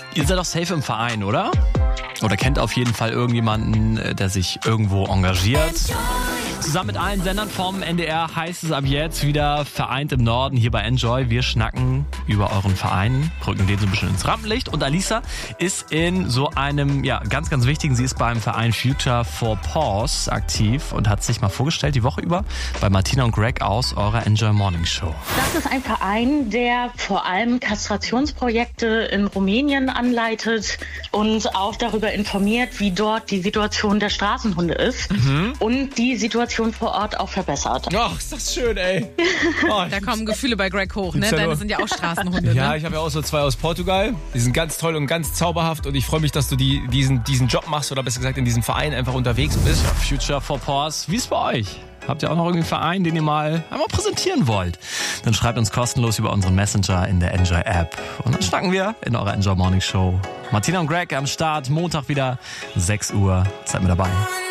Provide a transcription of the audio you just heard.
Ihr seid doch safe im Verein, oder? Oder kennt auf jeden Fall irgendjemanden, der sich irgendwo engagiert. Zusammen mit allen Sendern vom NDR heißt es ab jetzt wieder vereint im Norden hier bei Enjoy. Wir schnacken über euren Verein, rücken den so ein bisschen ins Rampenlicht. Und Alisa ist in so einem, ganz, ganz wichtigen, sie ist beim Verein Future for Pause aktiv und hat sich mal vorgestellt die Woche über bei Martina und Greg aus eurer Enjoy Morning Show. Das ist ein Verein, der vor allem Kastrationsprojekte in Rumänien anleitet und auch darüber informiert, wie dort die Situation der Straßenhunde ist und die Situation vor Ort auch verbessert. Ach, ist das schön, ey. Oh, Da kommen Gefühle bei Greg hoch, ne? Deine sind ja auch Straßenhunde, ja, ne? ich habe ja auch so 2 aus Portugal. Die sind ganz toll und ganz zauberhaft und ich freue mich, dass du diesen Job machst oder besser gesagt in diesem Verein einfach unterwegs bist. Future for Pause, wie ist bei euch? Habt ihr auch noch irgendwie einen Verein, den ihr mal einmal präsentieren wollt? Dann schreibt uns kostenlos über unseren Messenger in der Enjoy App. Und dann schnacken wir in eurer Enjoy Morning Show. Martina und Greg am Start, Montag wieder 6 Uhr. Seid mit dabei.